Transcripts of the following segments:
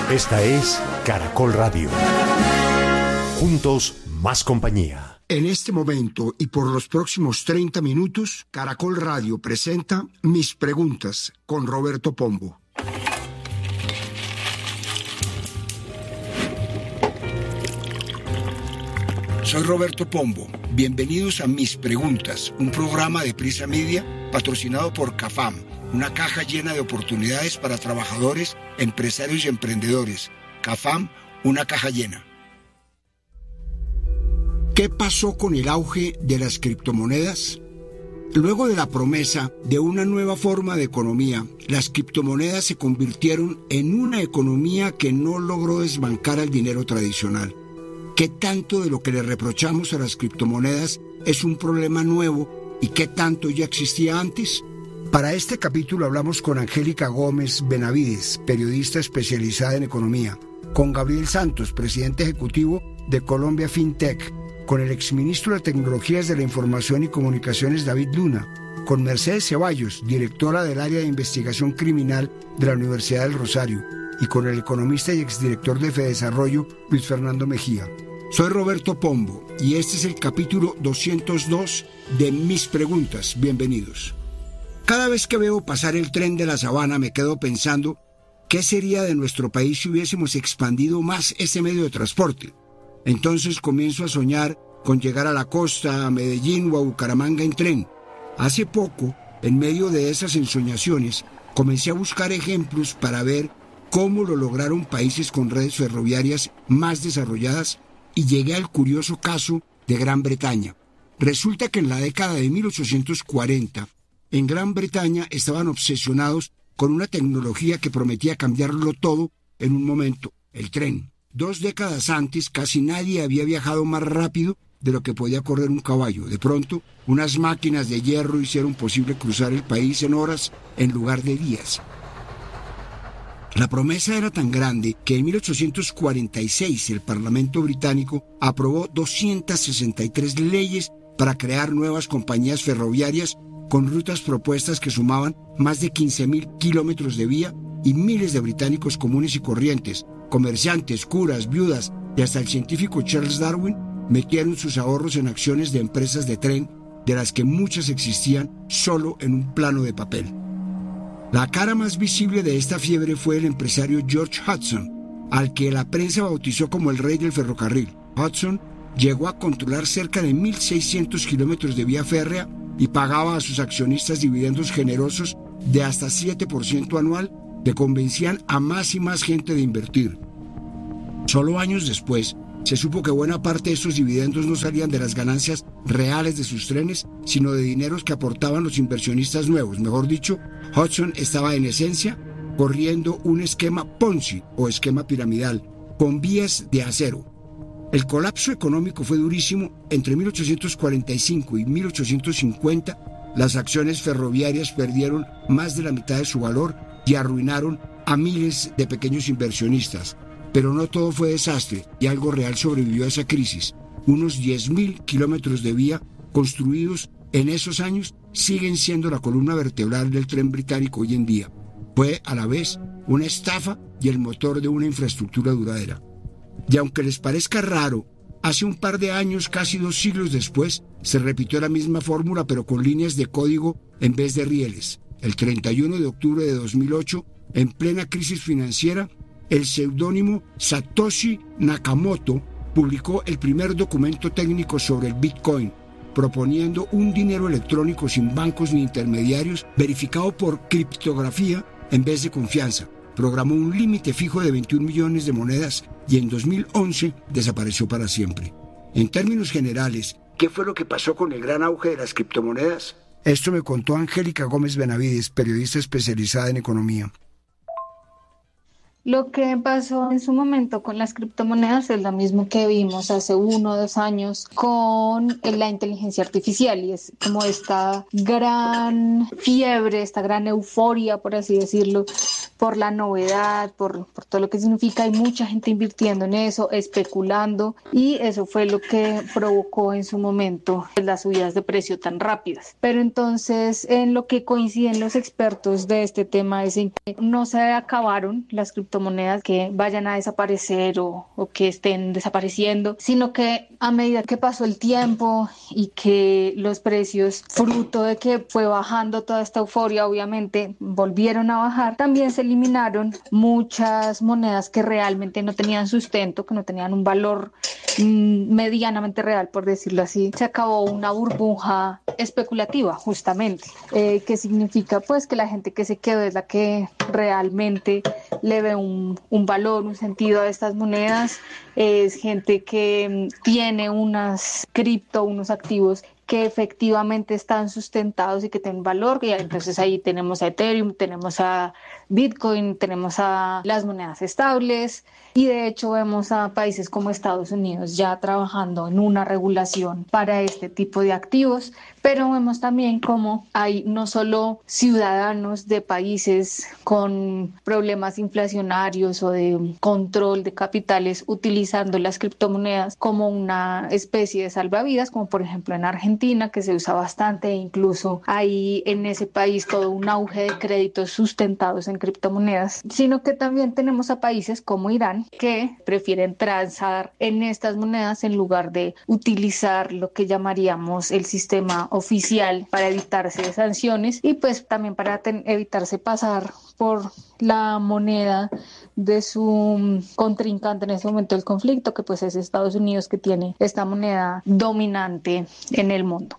Esta es Caracol Radio. Juntos, más compañía. En este momento y por los próximos 30 minutos, Caracol Radio presenta Mis Preguntas con Roberto Pombo. Soy Roberto Pombo. Bienvenidos a Mis Preguntas, un programa de Prisa Media patrocinado por CAFAM, una caja llena de oportunidades para trabajadores, empresarios y emprendedores. CAFAM, una caja llena. ¿Qué pasó con el auge de las criptomonedas? Luego de la promesa de una nueva forma de economía, las criptomonedas se convirtieron en una economía que no logró desbancar al dinero tradicional. ¿Qué tanto de lo que le reprochamos a las criptomonedas es un problema nuevo y qué tanto ya existía antes? Para este capítulo hablamos con Angélica Gómez Benavides, periodista especializada en economía, con Gabriel Santos, presidente ejecutivo de Colombia FinTech, con el exministro de Tecnologías de la Información y Comunicaciones David Luna, con Mercedes Ceballos, directora del área de investigación criminal de la Universidad del Rosario, y con el economista y exdirector de Fedesarrollo, Luis Fernando Mejía. Soy Roberto Pombo y este es el capítulo 202 de Mis Preguntas. Bienvenidos. Cada vez que veo pasar el tren de la Sabana me quedo pensando ¿qué sería de nuestro país si hubiésemos expandido más ese medio de transporte? Entonces comienzo a soñar con llegar a la costa, a Medellín o a Bucaramanga en tren. Hace poco, en medio de esas ensoñaciones, comencé a buscar ejemplos para ver cómo lo lograron países con redes ferroviarias más desarrolladas y llegué al curioso caso de Gran Bretaña. Resulta que en la década de 1840, en Gran Bretaña estaban obsesionados con una tecnología que prometía cambiarlo todo en un momento, el tren. 2 décadas antes, casi nadie había viajado más rápido de lo que podía correr un caballo. De pronto, unas máquinas de hierro hicieron posible cruzar el país en horas en lugar de días. La promesa era tan grande que en 1846 el Parlamento británico aprobó 263 leyes para crear nuevas compañías ferroviarias con rutas propuestas que sumaban más de 15.000 kilómetros de vía y miles de británicos comunes y corrientes, comerciantes, curas, viudas y hasta el científico Charles Darwin metieron sus ahorros en acciones de empresas de tren, de las que muchas existían solo en un plano de papel. La cara más visible de esta fiebre fue el empresario George Hudson, al que la prensa bautizó como el rey del ferrocarril. Hudson llegó a controlar cerca de 1.600 kilómetros de vía férrea y pagaba a sus accionistas dividendos generosos de hasta 7% anual que convencían a más y más gente de invertir. Solo años después, se supo que buena parte de esos dividendos no salían de las ganancias reales de sus trenes, sino de dineros que aportaban los inversionistas nuevos. Mejor dicho, Hudson estaba en esencia corriendo un esquema Ponzi o esquema piramidal, con vías de acero. El colapso económico fue durísimo. Entre 1845 y 1850, las acciones ferroviarias perdieron más de la mitad de su valor y arruinaron a miles de pequeños inversionistas. Pero no todo fue desastre y algo real sobrevivió a esa crisis. Unos 10.000 kilómetros de vía construidos en esos años siguen siendo la columna vertebral del tren británico hoy en día. Fue a la vez una estafa y el motor de una infraestructura duradera. Y aunque les parezca raro, hace un par de años, casi 2 siglos después, se repitió la misma fórmula pero con líneas de código en vez de rieles. El 31 de octubre de 2008, en plena crisis financiera, el seudónimo Satoshi Nakamoto publicó el primer documento técnico sobre el Bitcoin, proponiendo un dinero electrónico sin bancos ni intermediarios, verificado por criptografía en vez de confianza. Programó un límite fijo de 21 millones de monedas y en 2011 desapareció para siempre. En términos generales, ¿qué fue lo que pasó con el gran auge de las criptomonedas? Esto me contó Angélica Gómez Benavides, periodista especializada en economía. Lo que pasó en su momento con las criptomonedas es lo mismo que vimos hace 1 o 2 años con la inteligencia artificial, y es como esta gran fiebre, esta gran euforia, por así decirlo, por la novedad, por todo lo que significa. Hay mucha gente invirtiendo en eso, especulando, y eso fue lo que provocó en su momento las subidas de precio tan rápidas. Pero entonces, en lo que coinciden los expertos de este tema es en que no se acabaron las criptomonedas, que vayan a desaparecer o que estén desapareciendo, sino que a medida que pasó el tiempo y que los precios, fruto de que fue bajando toda esta euforia, obviamente volvieron a bajar, también se eliminaron muchas monedas que realmente no tenían sustento, que no tenían un valor medianamente real, por decirlo así. Se acabó una burbuja especulativa, justamente, que significa pues que la gente que se quedó es la que realmente le ve un valor, un sentido a estas monedas. Es gente que tiene unos activos que efectivamente están sustentados y que tienen valor, y entonces ahí tenemos a Ethereum, tenemos a Bitcoin, tenemos a las monedas estables, y de hecho vemos a países como Estados Unidos ya trabajando en una regulación para este tipo de activos, pero vemos también cómo hay no solo ciudadanos de países con problemas inflacionarios o de control de capitales utilizando las criptomonedas como una especie de salvavidas, como por ejemplo en Argentina, que se usa bastante, e incluso hay en ese país todo un auge de créditos sustentados en criptomonedas, sino que también tenemos a países como Irán que prefieren transar en estas monedas en lugar de utilizar lo que llamaríamos el sistema oficial para evitarse sanciones, y pues también para evitarse pasar por la moneda de su contrincante en este momento del conflicto, que pues es Estados Unidos, que tiene esta moneda dominante en el mundo.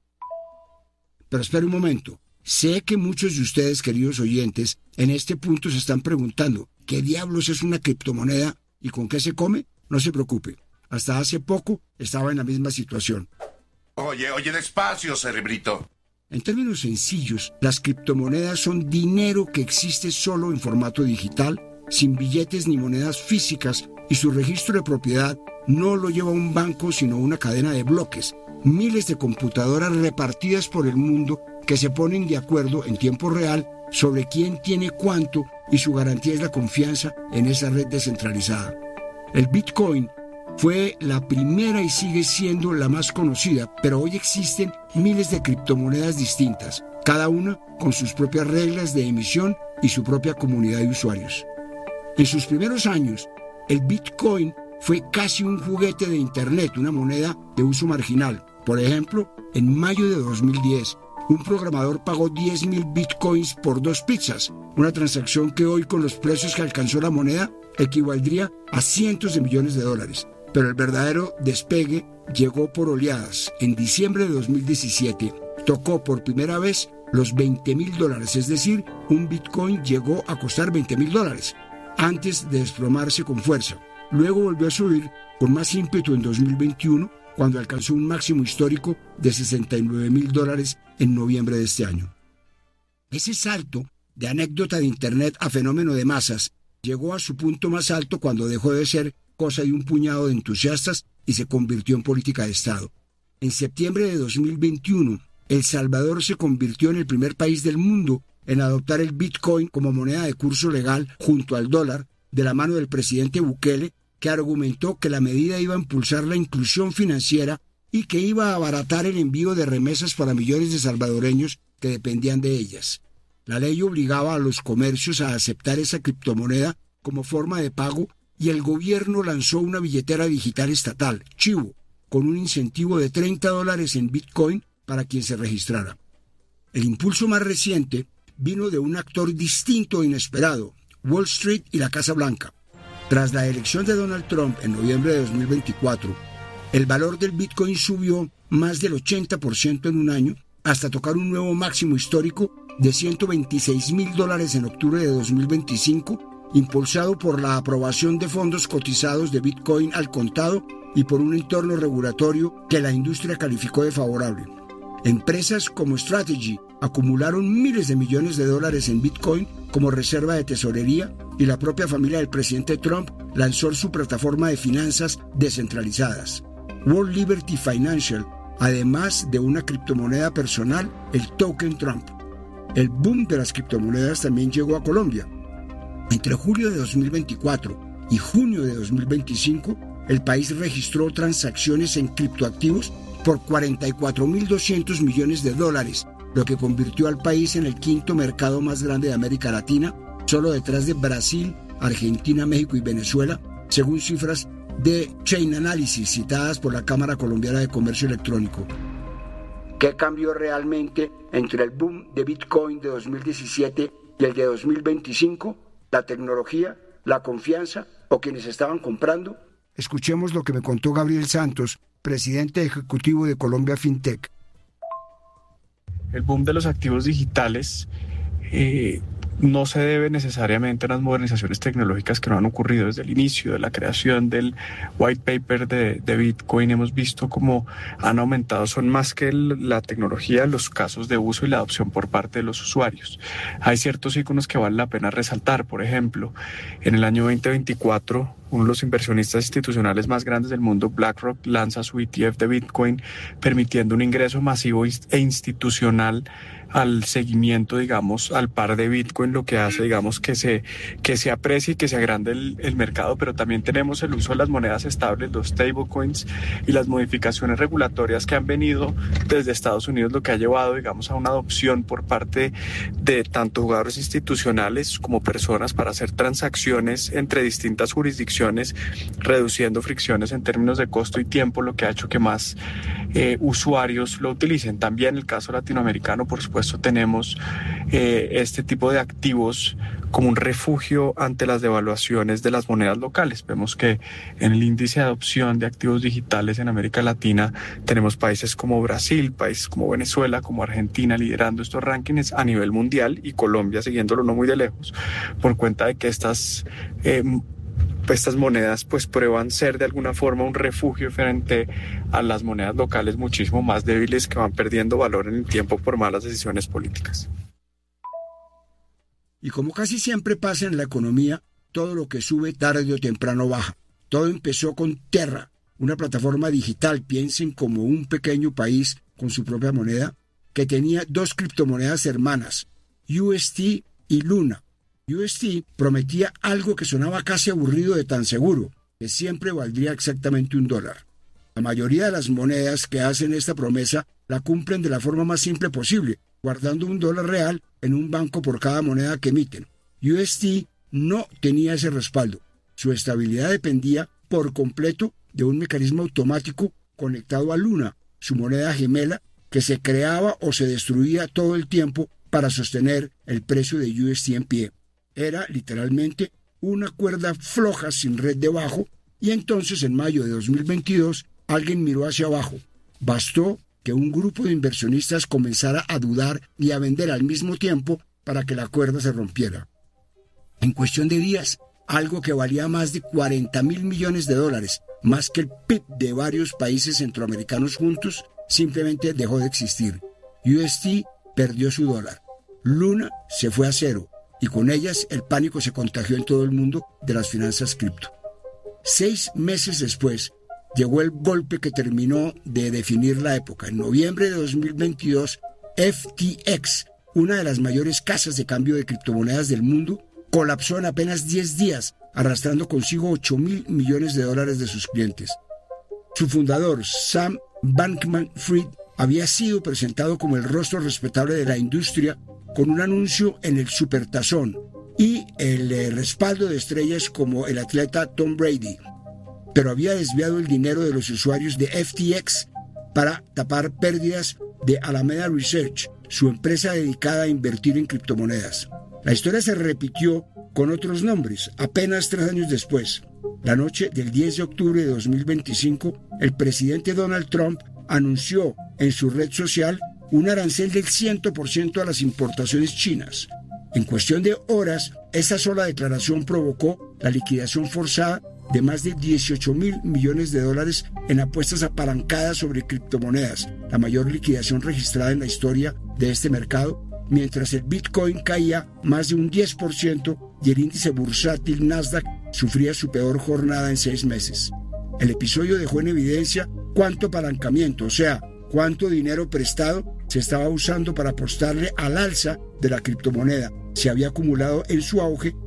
Pero espere un momento. Sé que muchos de ustedes, queridos oyentes, en este punto se están preguntando ¿qué diablos es una criptomoneda y con qué se come? No se preocupe. Hasta hace poco estaba en la misma situación. Oye, despacio, cerebrito. En términos sencillos, las criptomonedas son dinero que existe solo en formato digital, sin billetes ni monedas físicas, y su registro de propiedad no lo lleva un banco sino una cadena de bloques, miles de computadoras repartidas por el mundo que se ponen de acuerdo en tiempo real sobre quién tiene cuánto, y su garantía es la confianza en esa red descentralizada. El Bitcoin fue la primera y sigue siendo la más conocida, pero hoy existen miles de criptomonedas distintas, cada una con sus propias reglas de emisión y su propia comunidad de usuarios. En sus primeros años, el Bitcoin fue casi un juguete de Internet, una moneda de uso marginal. Por ejemplo, en mayo de 2010, un programador pagó 10,000 bitcoins por 2 pizzas, una transacción que hoy, con los precios que alcanzó la moneda, equivaldría a cientos de millones de dólares. Pero el verdadero despegue llegó por oleadas. En diciembre de 2017 tocó por primera vez los $20,000, es decir, un bitcoin llegó a costar $20,000 antes de desplomarse con fuerza. Luego volvió a subir con más ímpetu en 2021, cuando alcanzó un máximo histórico de $69,000 en noviembre de este año. Ese salto de anécdota de Internet a fenómeno de masas llegó a su punto más alto cuando dejó de ser cosa de un puñado de entusiastas y se convirtió en política de Estado. En septiembre de 2021, El Salvador se convirtió en el primer país del mundo en adoptar el Bitcoin como moneda de curso legal junto al dólar, de la mano del presidente Bukele, que argumentó que la medida iba a impulsar la inclusión financiera y que iba a abaratar el envío de remesas para millones de salvadoreños que dependían de ellas. La ley obligaba a los comercios a aceptar esa criptomoneda como forma de pago, y el gobierno lanzó una billetera digital estatal, Chivo, con un incentivo de $30 en Bitcoin para quien se registrara. El impulso más reciente vino de un actor distinto e inesperado, Wall Street y la Casa Blanca. Tras la elección de Donald Trump en noviembre de 2024, el valor del Bitcoin subió más del 80% en un año, hasta tocar un nuevo máximo histórico de $126,000 en octubre de 2025, impulsado por la aprobación de fondos cotizados de Bitcoin al contado y por un entorno regulatorio que la industria calificó de favorable. Empresas como Strategy acumularon miles de millones de dólares en Bitcoin como reserva de tesorería, y la propia familia del presidente Trump lanzó su plataforma de finanzas descentralizadas, World Liberty Financial, además de una criptomoneda personal, el Token Trump. El boom de las criptomonedas también llegó a Colombia. Entre julio de 2024 y junio de 2025, el país registró transacciones en criptoactivos por $44.200 millones, lo que convirtió al país en el quinto mercado más grande de América Latina, solo detrás de Brasil, Argentina, México y Venezuela, según cifras de Chain Analysis citadas por la Cámara Colombiana de Comercio Electrónico. ¿Qué cambió realmente entre el boom de Bitcoin de 2017 y el de 2025? ¿La tecnología, la confianza o quienes estaban comprando? Escuchemos lo que me contó Gabriel Santos, presidente ejecutivo de Colombia FinTech. El boom de los activos digitales no se debe necesariamente a las modernizaciones tecnológicas que no han ocurrido desde el inicio de la creación del white paper de Bitcoin. Hemos visto cómo han aumentado, son más que la tecnología, los casos de uso y la adopción por parte de los usuarios. Hay ciertos iconos que vale la pena resaltar. Por ejemplo, en el año 2024, uno de los inversionistas institucionales más grandes del mundo, BlackRock, lanza su ETF de Bitcoin, permitiendo un ingreso masivo e institucional al seguimiento, digamos, al par de Bitcoin, lo que hace, digamos, que se aprecie y que se agrande el mercado. Pero también tenemos el uso de las monedas estables, los stablecoins, y las modificaciones regulatorias que han venido desde Estados Unidos, lo que ha llevado, digamos, a una adopción por parte de tanto jugadores institucionales como personas para hacer transacciones entre distintas jurisdicciones, reduciendo fricciones en términos de costo y tiempo, lo que ha hecho que más usuarios lo utilicen. También en el caso latinoamericano, por supuesto, tenemos este tipo de activos como un refugio ante las devaluaciones de las monedas locales. Vemos que en el índice de adopción de activos digitales en América Latina tenemos países como Brasil, países como Venezuela, como Argentina liderando estos rankings a nivel mundial, y Colombia siguiéndolo no muy de lejos, por cuenta de que estas monedas pues prueban ser de alguna forma un refugio frente a las monedas locales muchísimo más débiles, que van perdiendo valor en el tiempo por malas decisiones políticas. Y como casi siempre pasa en la economía, todo lo que sube tarde o temprano baja. Todo empezó con Terra, una plataforma digital, piensen como un pequeño país con su propia moneda, que tenía dos criptomonedas hermanas, UST y Luna. UST prometía algo que sonaba casi aburrido de tan seguro, que siempre valdría exactamente $1. La mayoría de las monedas que hacen esta promesa la cumplen de la forma más simple posible, guardando $1 real en un banco por cada moneda que emiten. UST no tenía ese respaldo. Su estabilidad dependía por completo de un mecanismo automático conectado a Luna, su moneda gemela, que se creaba o se destruía todo el tiempo para sostener el precio de UST en pie. Era literalmente una cuerda floja sin red debajo, y entonces en mayo de 2022 alguien miró hacia abajo. Bastó que un grupo de inversionistas comenzara a dudar y a vender al mismo tiempo para que la cuerda se rompiera. En cuestión de días, algo que valía más de $40.000 millones, más que el PIB de varios países centroamericanos juntos, simplemente dejó de existir. UST perdió su dólar. Luna se fue a cero, y con ellas el pánico se contagió en todo el mundo de las finanzas cripto. 6 meses después, llegó el golpe que terminó de definir la época. En noviembre de 2022, FTX, una de las mayores casas de cambio de criptomonedas del mundo, colapsó en apenas 10 días, arrastrando consigo $8.000 millones de sus clientes. Su fundador, Sam Bankman-Fried, había sido presentado como el rostro respetable de la industria, con un anuncio en el Supertazón y el respaldo de estrellas como el atleta Tom Brady. Pero había desviado el dinero de los usuarios de FTX para tapar pérdidas de Alameda Research, su empresa dedicada a invertir en criptomonedas. La historia se repitió con otros nombres apenas 3 años después. La noche del 10 de octubre de 2025, el presidente Donald Trump anunció en su red social un arancel del 100% a las importaciones chinas. En cuestión de horas, esa sola declaración provocó la liquidación forzada de más de $18.000 millones en apuestas apalancadas sobre criptomonedas, la mayor liquidación registrada en la historia de este mercado, mientras el Bitcoin caía más de un 10% y el índice bursátil Nasdaq sufría su peor jornada en 6 meses. El episodio dejó en evidencia cuánto apalancamiento, o sea, cuánto dinero prestado se estaba usando para apostarle al alza de la criptomoneda se había acumulado en su auge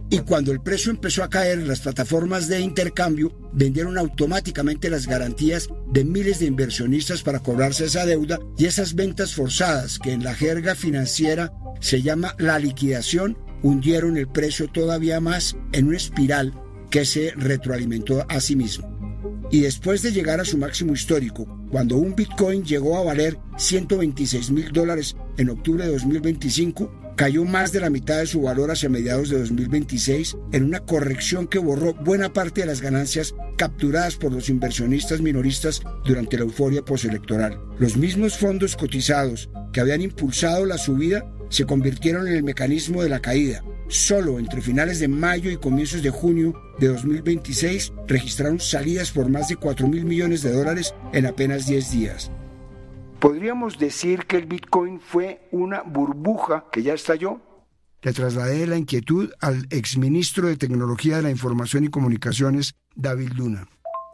Y cuando el precio empezó a caer, las plataformas de intercambio vendieron automáticamente las garantías de miles de inversionistas para cobrarse esa deuda, y esas ventas forzadas, que en la jerga financiera se llama la liquidación, hundieron el precio todavía más en una espiral que se retroalimentó a sí mismo. Y después de llegar a su máximo histórico, cuando un Bitcoin llegó a valer $126,000 en octubre de 2025, cayó más de la mitad de su valor hacia mediados de 2026 en una corrección que borró buena parte de las ganancias capturadas por los inversionistas minoristas durante la euforia postelectoral. Los mismos fondos cotizados que habían impulsado la subida se convirtieron en el mecanismo de la caída. Solo entre finales de mayo y comienzos de junio de 2026 registraron salidas por más de $4,000 millones en apenas 10 días. ¿Podríamos decir que el Bitcoin fue una burbuja que ya estalló? Le trasladé la inquietud al exministro de Tecnología de la Información y Comunicaciones, David Luna.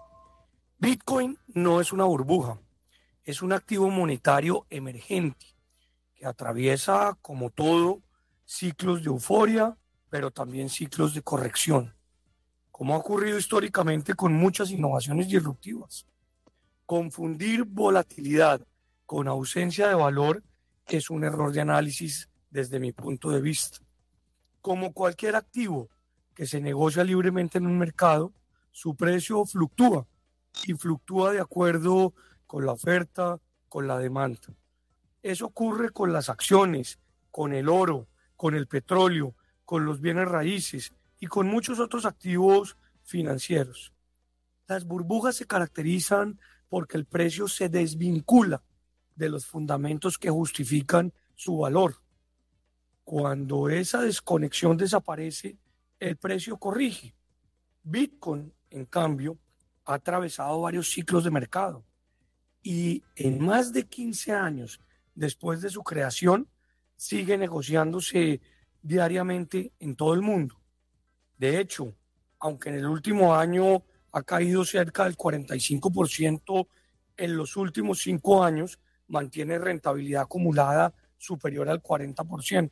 Bitcoin no es una burbuja, es un activo monetario emergente que atraviesa, como todo, ciclos de euforia, pero también ciclos de corrección, como ha ocurrido históricamente con muchas innovaciones disruptivas. Confundir volatilidad con ausencia de valor es un error de análisis desde mi punto de vista. Como cualquier activo que se negocia libremente en un mercado, su precio fluctúa y fluctúa de acuerdo con la oferta, con la demanda. Eso ocurre con las acciones, con el oro, con el petróleo, con los bienes raíces y con muchos otros activos financieros. Las burbujas se caracterizan porque el precio se desvincula de los fundamentos que justifican su valor. Cuando esa desconexión desaparece, el precio corrige. Bitcoin, en cambio, ha atravesado varios ciclos de mercado y en más de 15 años después de su creación, sigue negociándose diariamente en todo el mundo. De hecho, aunque en el último año ha caído cerca del 45%, en los últimos 5 años mantiene rentabilidad acumulada superior al 40%.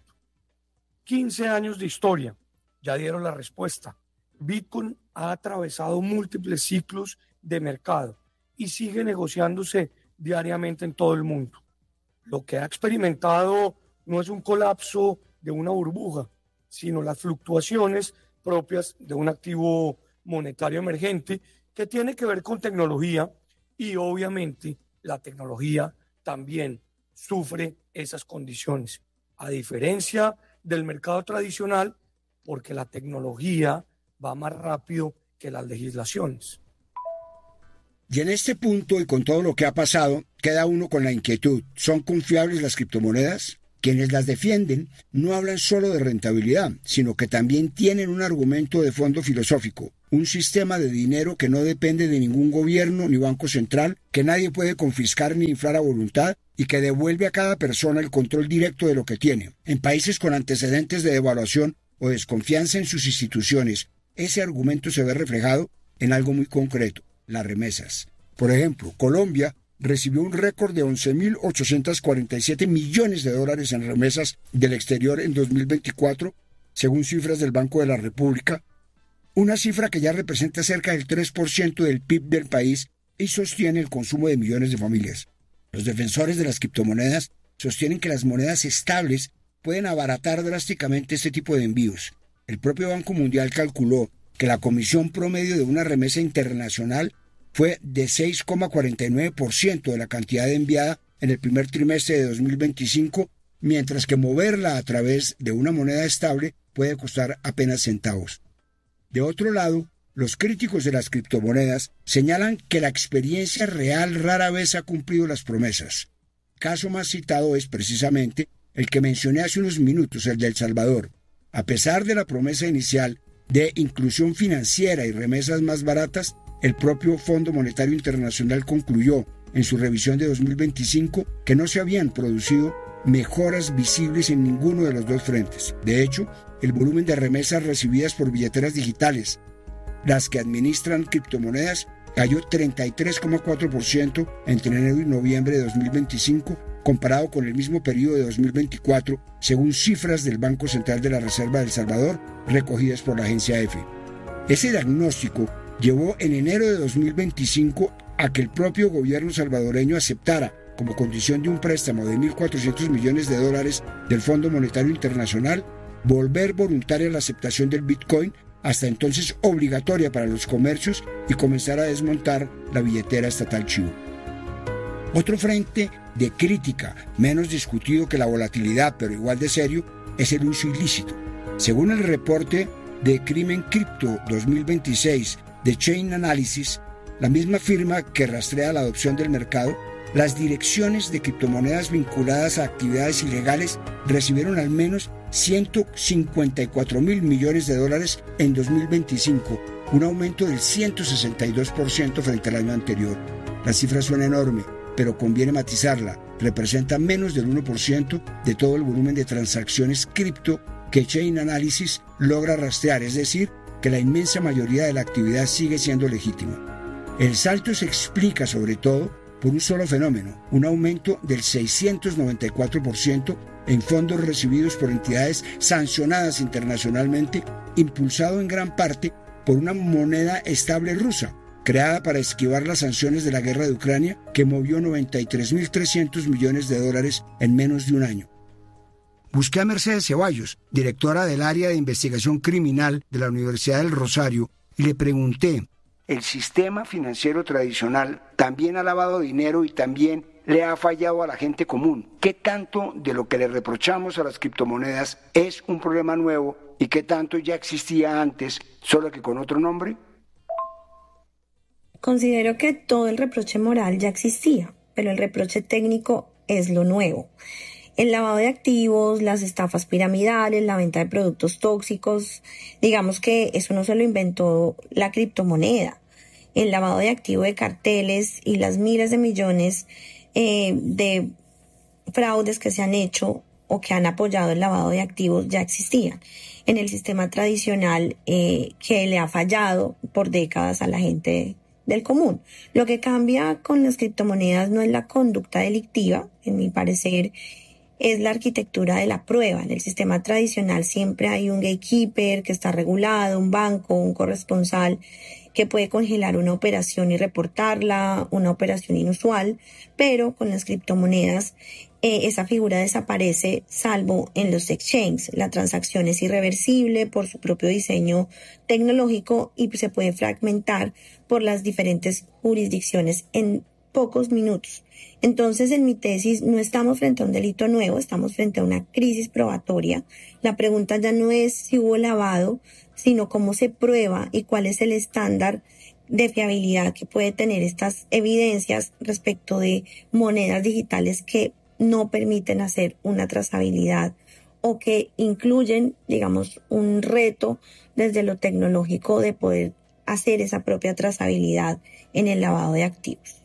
15 años de historia ya dieron la respuesta. Bitcoin ha atravesado múltiples ciclos de mercado y sigue negociándose diariamente en todo el mundo. Lo que ha experimentado no es un colapso de una burbuja, sino las fluctuaciones propias de un activo monetario emergente que tiene que ver con tecnología, y obviamente la tecnología también sufre esas condiciones, a diferencia del mercado tradicional, porque la tecnología va más rápido que las legislaciones. Y en este punto, y con todo lo que ha pasado, queda uno con la inquietud: ¿son confiables las criptomonedas? Quienes las defienden no hablan solo de rentabilidad, sino que también tienen un argumento de fondo filosófico: un sistema de dinero que no depende de ningún gobierno ni banco central, que nadie puede confiscar ni inflar a voluntad, y que devuelve a cada persona el control directo de lo que tiene. En países con antecedentes de devaluación o desconfianza en sus instituciones, ese argumento se ve reflejado en algo muy concreto: las remesas. Por ejemplo, Colombia recibió un récord de $11,847 millones en remesas del exterior en 2024, según cifras del Banco de la República, una cifra que ya representa cerca del 3% del PIB del país y sostiene el consumo de millones de familias. Los defensores de las criptomonedas sostienen que las monedas estables pueden abaratar drásticamente este tipo de envíos. El propio Banco Mundial calculó que la comisión promedio de una remesa internacional fue de 6,49% de la cantidad enviada en el primer trimestre de 2025, mientras que moverla a través de una moneda estable puede costar apenas centavos. De otro lado, los críticos de las criptomonedas señalan que la experiencia real rara vez ha cumplido las promesas. Caso más citado es precisamente el que mencioné hace unos minutos, el de El Salvador. A pesar de la promesa inicial de inclusión financiera y remesas más baratas, el propio Fondo Monetario Internacional concluyó en su revisión de 2025 que no se habían producido mejoras visibles en ninguno de los dos frentes. De hecho, el volumen de remesas recibidas por billeteras digitales, las que administran criptomonedas, cayó 33,4% entre enero y noviembre de 2025, comparado con el mismo periodo de 2024, según cifras del Banco Central de la Reserva de El Salvador, recogidas por la agencia EFE. Ese diagnóstico llevó en enero de 2025 a que el propio gobierno salvadoreño aceptara, como condición de un préstamo de $1.400 millones del Fondo Monetario Internacional, volver voluntaria la aceptación del Bitcoin, hasta entonces obligatoria para los comercios, y comenzar a desmontar la billetera estatal Chivo. Otro frente de crítica, menos discutido que la volatilidad, pero igual de serio, es el uso ilícito. Según el reporte de Crimen Cripto 2026 de Chain Analysis, la misma firma que rastrea la adopción del mercado, las direcciones de criptomonedas vinculadas a actividades ilegales recibieron al menos $154.000 millones en 2025, un aumento del 162% frente al año anterior. La cifra suena enorme, pero conviene matizarla. Representa menos del 1% de todo el volumen de transacciones cripto que Chain Analysis logra rastrear, es decir, que la inmensa mayoría de la actividad sigue siendo legítima. El salto se explica sobre todo por un solo fenómeno, un aumento del 694% en fondos recibidos por entidades sancionadas internacionalmente, impulsado en gran parte por una moneda estable rusa, creada para esquivar las sanciones de la guerra de Ucrania, que movió $93.300 millones en menos de un año. Busqué a Mercedes Ceballos, directora del área de investigación criminal de la Universidad del Rosario, y le pregunté: ¿el sistema financiero tradicional también ha lavado dinero y también le ha fallado a la gente común? ¿Qué tanto de lo que le reprochamos a las criptomonedas es un problema nuevo y qué tanto ya existía antes, solo que con otro nombre? Considero que todo el reproche moral ya existía, pero el reproche técnico es lo nuevo. El lavado de activos, las estafas piramidales, la venta de productos tóxicos, digamos que eso no se lo inventó la criptomoneda. El lavado de activos de carteles y las miles de millones de fraudes que se han hecho o que han apoyado el lavado de activos ya existían en el sistema tradicional que le ha fallado por décadas a la gente del común. Lo que cambia con las criptomonedas no es la conducta delictiva, en mi parecer, es la arquitectura de la prueba. En el sistema tradicional siempre hay un gatekeeper que está regulado, un banco, un corresponsal que puede congelar una operación y reportarla, una operación inusual, pero con las criptomonedas esa figura desaparece salvo en los exchanges. La transacción es irreversible por su propio diseño tecnológico y se puede fragmentar por las diferentes jurisdicciones en pocos minutos. Entonces, en mi tesis no estamos frente a un delito nuevo, estamos frente a una crisis probatoria. La pregunta ya no es si hubo lavado, sino cómo se prueba y cuál es el estándar de fiabilidad que puede tener estas evidencias respecto de monedas digitales que no permiten hacer una trazabilidad o que incluyen, digamos, un reto desde lo tecnológico de poder hacer esa propia trazabilidad en el lavado de activos.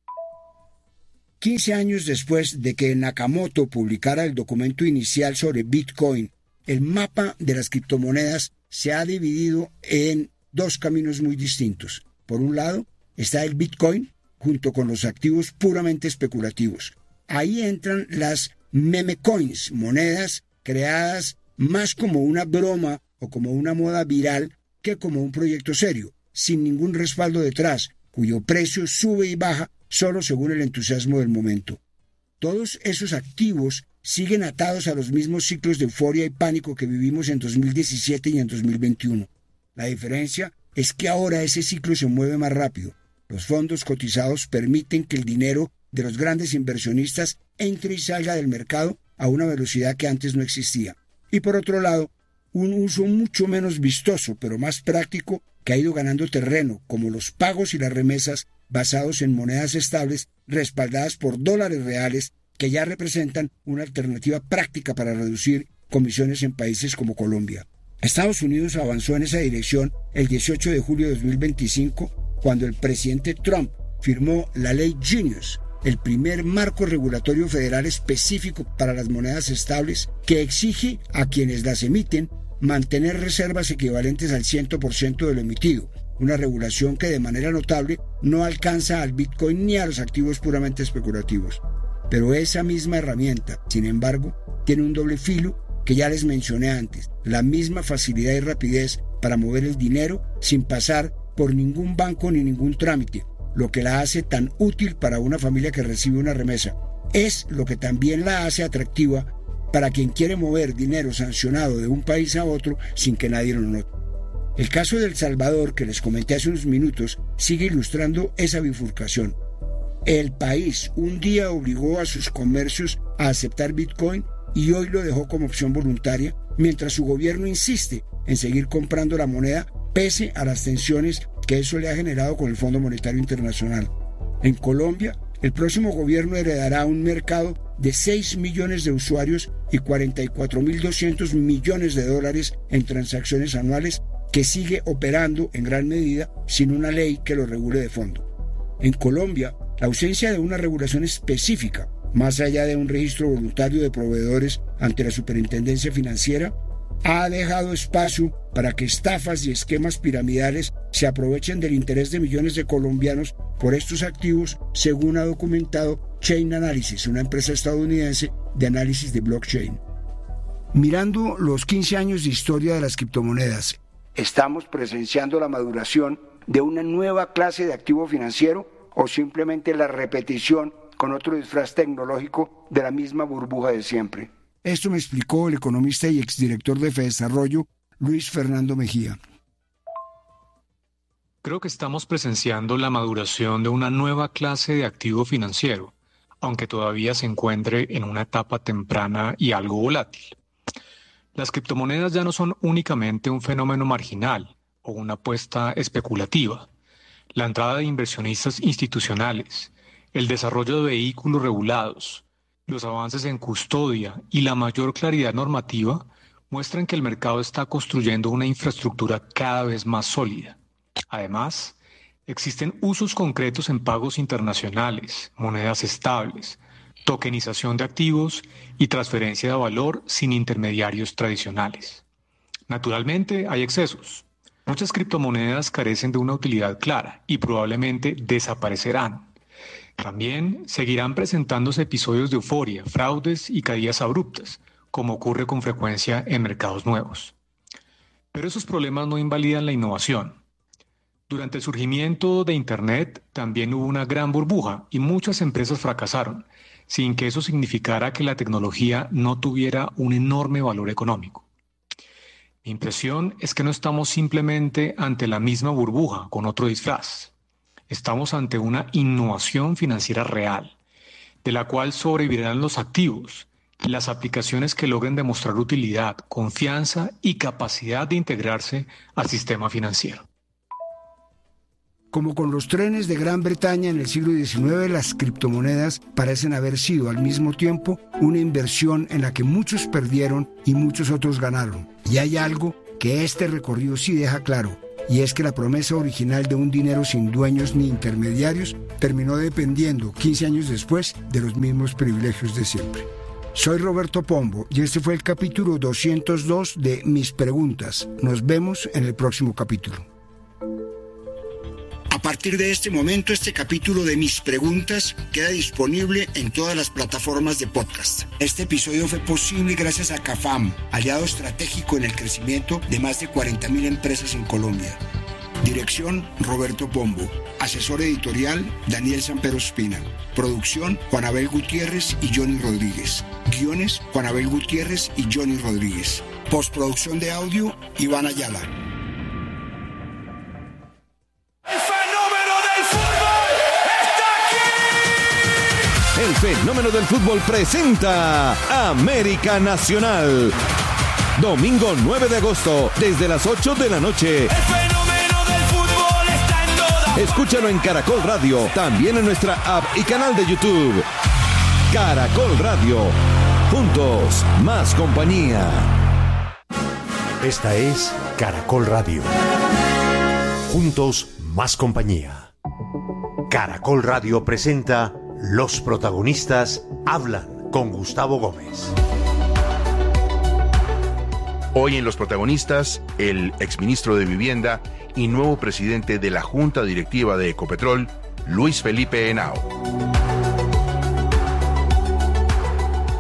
15 años después de que Nakamoto publicara el documento inicial sobre Bitcoin, el mapa de las criptomonedas se ha dividido en dos caminos muy distintos. Por un lado está el Bitcoin junto con los activos puramente especulativos. Ahí entran las meme coins, monedas creadas más como una broma o como una moda viral que como un proyecto serio, sin ningún respaldo detrás, cuyo precio sube y baja solo según el entusiasmo del momento. Todos esos activos siguen atados a los mismos ciclos de euforia y pánico que vivimos en 2017 y en 2021. La diferencia es que ahora ese ciclo se mueve más rápido. Los fondos cotizados permiten que el dinero de los grandes inversionistas entre y salga del mercado a una velocidad que antes no existía. Y por otro lado, un uso mucho menos vistoso, pero más práctico, que ha ido ganando terreno, como los pagos y las remesas basados en monedas estables respaldadas por dólares reales, que ya representan una alternativa práctica para reducir comisiones en países como Colombia. Estados Unidos avanzó en esa dirección el 18 de julio de 2025, cuando el presidente Trump firmó la ley Genius, el primer marco regulatorio federal específico para las monedas estables, que exige a quienes las emiten mantener reservas equivalentes al 100% de lo emitido, una regulación que de manera notable no alcanza al Bitcoin ni a los activos puramente especulativos. Pero esa misma herramienta, sin embargo, tiene un doble filo que ya les mencioné antes, la misma facilidad y rapidez para mover el dinero sin pasar por ningún banco ni ningún trámite, lo que la hace tan útil para una familia que recibe una remesa. Es lo que también la hace atractiva para quien quiere mover dinero sancionado de un país a otro sin que nadie lo note. El caso de El Salvador, que les comenté hace unos minutos, sigue ilustrando esa bifurcación. El país un día obligó a sus comercios a aceptar Bitcoin y hoy lo dejó como opción voluntaria, mientras su gobierno insiste en seguir comprando la moneda pese a las tensiones que eso le ha generado con el Fondo Monetario Internacional. En Colombia, el próximo gobierno heredará un mercado de 6 millones de usuarios y 44.200 millones de dólares en transacciones anuales que sigue operando en gran medida sin una ley que lo regule de fondo. En Colombia, la ausencia de una regulación específica, más allá de un registro voluntario de proveedores ante la Superintendencia Financiera, ha dejado espacio para que estafas y esquemas piramidales se aprovechen del interés de millones de colombianos por estos activos, según ha documentado Chain Analysis, una empresa estadounidense de análisis de blockchain. Mirando los 15 años de historia de las criptomonedas, ¿estamos presenciando la maduración de una nueva clase de activo financiero o simplemente la repetición con otro disfraz tecnológico de la misma burbuja de siempre? Esto me explicó el economista y exdirector de Fedesarrollo, Luis Fernando Mejía. Creo que estamos presenciando la maduración de una nueva clase de activo financiero, aunque todavía se encuentre en una etapa temprana y algo volátil. Las criptomonedas ya no son únicamente un fenómeno marginal o una apuesta especulativa. La entrada de inversionistas institucionales, el desarrollo de vehículos regulados, los avances en custodia y la mayor claridad normativa muestran que el mercado está construyendo una infraestructura cada vez más sólida. Además, existen usos concretos en pagos internacionales, monedas estables, tokenización de activos y transferencia de valor sin intermediarios tradicionales. Naturalmente, hay excesos. Muchas criptomonedas carecen de una utilidad clara y probablemente desaparecerán. También seguirán presentándose episodios de euforia, fraudes y caídas abruptas, como ocurre con frecuencia en mercados nuevos. Pero esos problemas no invalidan la innovación. Durante el surgimiento de Internet también hubo una gran burbuja y muchas empresas fracasaron, sin que eso significara que la tecnología no tuviera un enorme valor económico. Mi impresión es que no estamos simplemente ante la misma burbuja con otro disfraz. Estamos ante una innovación financiera real, de la cual sobrevivirán los activos, las aplicaciones que logren demostrar utilidad, confianza y capacidad de integrarse al sistema financiero. Como con los trenes de Gran Bretaña en el siglo XIX, las criptomonedas parecen haber sido al mismo tiempo una inversión en la que muchos perdieron y muchos otros ganaron. Y hay algo que este recorrido sí deja claro, y es que la promesa original de un dinero sin dueños ni intermediarios terminó dependiendo 15 años después de los mismos privilegios de siempre. Soy Roberto Pombo y este fue el capítulo 202 de Mis Preguntas. Nos vemos en el próximo capítulo. A partir de este momento, este capítulo de Mis Preguntas queda disponible en todas las plataformas de podcast. Este episodio fue posible gracias a CAFAM, aliado estratégico en el crecimiento de más de 40.000 empresas en Colombia. Dirección, Roberto Pombo. Asesor editorial, Daniel Sampero Espina. Producción, Juan Abel Gutiérrez y Johnny Rodríguez. Guiones, Juan Abel Gutiérrez y Johnny Rodríguez. Postproducción de audio, Iván Ayala. El fenómeno del fútbol presenta América Nacional. Domingo 9 de agosto, desde las 8 de la noche. El fenómeno del fútbol está en todas. Escúchalo en Caracol Radio, también en nuestra app y canal de YouTube. Caracol Radio. Juntos, más compañía. Esta es Caracol Radio. Juntos, más compañía. Caracol Radio presenta Los protagonistas hablan con Gustavo Gómez. Hoy en Los protagonistas, el exministro de Vivienda y nuevo presidente de la Junta Directiva de Ecopetrol, Luis Felipe Henao.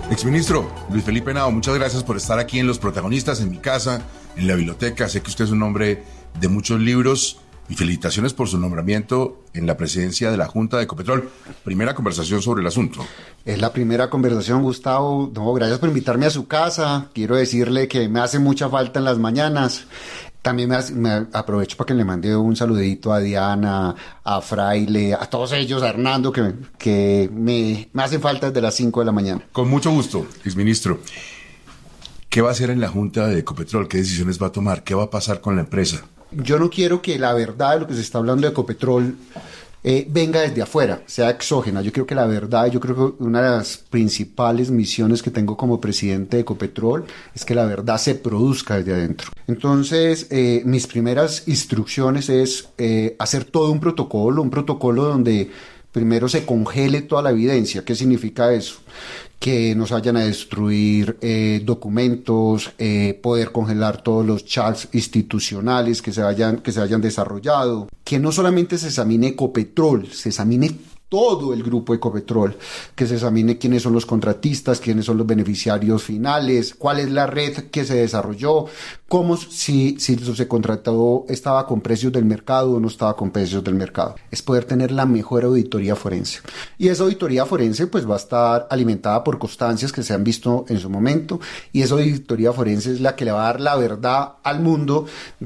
Exministro Luis Felipe Henao, muchas gracias por estar aquí en Los Protagonistas, en mi casa, en la biblioteca. Sé que usted es un hombre de muchos libros y felicitaciones por su nombramiento en la presidencia de la Junta de Ecopetrol. Primera conversación sobre el asunto. Es la primera conversación, Gustavo. No, gracias por invitarme a su casa. Quiero decirle que me hace mucha falta en las mañanas. También me aprovecho para que le mande un saludito a Diana, a Fraile, a todos ellos, a Hernando, que me hacen falta desde las 5 de la mañana. Con mucho gusto, exministro. ¿Qué va a hacer en la Junta de Ecopetrol? ¿Qué decisiones va a tomar? ¿Qué va a pasar con la empresa? Yo no quiero que la verdad de lo que se está hablando de Ecopetrol venga desde afuera, sea exógena. Yo creo que la verdad, yo creo que una de las principales misiones que tengo como presidente de Ecopetrol es que la verdad se produzca desde adentro. Entonces, mis primeras instrucciones es hacer todo un protocolo donde primero se congele toda la evidencia. ¿Qué significa eso? Que no se vayan a destruir documentos, poder congelar todos los chats institucionales que se hayan desarrollado, que no solamente se examine Ecopetrol, se examine todo el grupo Ecopetrol, que se examine quiénes son los contratistas, quiénes son los beneficiarios finales, cuál es la red que se desarrolló, cómo si se contrató estaba con precios del mercado o no estaba con precios del mercado. Es poder tener la mejor auditoría forense. Y esa auditoría forense pues va a estar alimentada por constancias que se han visto en su momento, y esa auditoría forense es la que le va a dar la verdad al mundo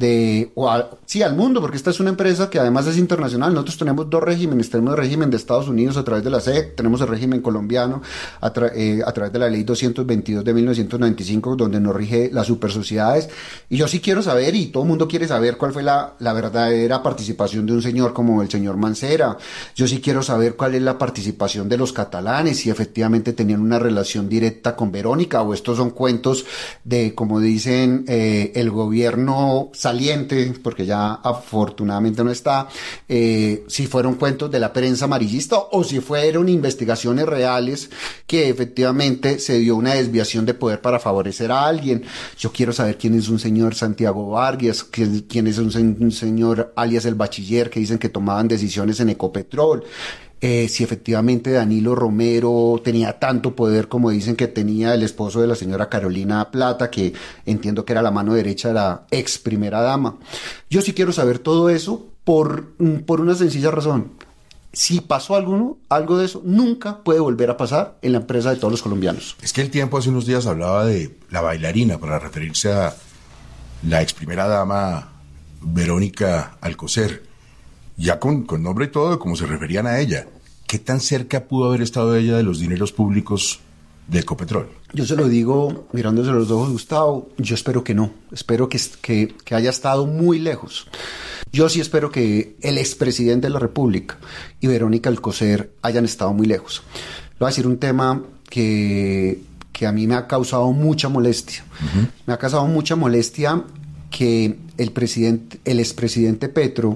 al mundo, porque esta es una empresa que además es internacional. Nosotros tenemos dos regímenes, tenemos el régimen de Estados Unidos a través de la SEC, tenemos el régimen colombiano a través de la ley 222 de 1995, donde nos rige las supersociedades. Y yo sí quiero saber, y todo el mundo quiere saber, cuál fue la verdadera participación de un señor como el señor Mancera. Yo sí quiero saber cuál es la participación de los catalanes, si efectivamente tenían una relación directa con Verónica, o estos son cuentos de, como dicen, el gobierno saliente, porque ya afortunadamente no está, si fueron cuentos de la prensa amarillista o si fueron investigaciones reales que efectivamente se dio una desviación de poder para favorecer a alguien. Yo quiero saber quién es un señor Santiago Vargas, quién es un señor alias el Bachiller, que dicen que tomaban decisiones en Ecopetrol. Si efectivamente Danilo Romero tenía tanto poder como dicen que tenía el esposo de la señora Carolina Plata, que entiendo que era la mano derecha de la ex primera dama. Yo sí quiero saber todo eso por una sencilla razón. Si pasó algo de eso, nunca puede volver a pasar en la empresa de todos los colombianos. Es que El Tiempo hace unos días hablaba de la bailarina para referirse a la ex primera dama Verónica Alcocer, ya con nombre y todo de cómo se referían a ella. ¿Qué tan cerca pudo haber estado ella de los dineros públicos de Ecopetrol? Yo se lo digo mirándose los ojos, Gustavo, yo espero que no. Espero que haya estado muy lejos. Yo sí espero que el expresidente de la República y Verónica Alcocer hayan estado muy lejos. Le voy a decir un tema que a mí me ha causado mucha molestia. Uh-huh. Me ha causado mucha molestia que el expresidente Petro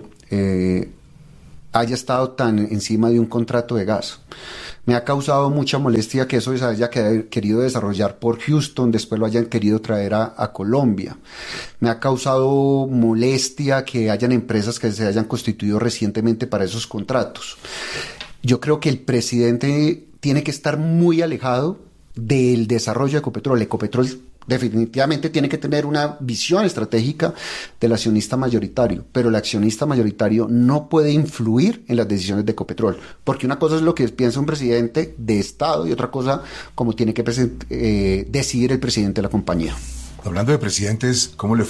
haya estado tan encima de un contrato de gas. Me ha causado mucha molestia que eso se haya querido desarrollar por Houston, después lo hayan querido traer a Colombia. Me ha causado molestia que hayan empresas que se hayan constituido recientemente para esos contratos. Yo creo que el presidente tiene que estar muy alejado del desarrollo de Ecopetrol. Ecopetrol definitivamente tiene que tener una visión estratégica del accionista mayoritario, pero el accionista mayoritario no puede influir en las decisiones de Ecopetrol, porque una cosa es lo que piensa un presidente de Estado y otra cosa como tiene que decidir el presidente de la compañía. Hablando de presidentes, ¿cómo le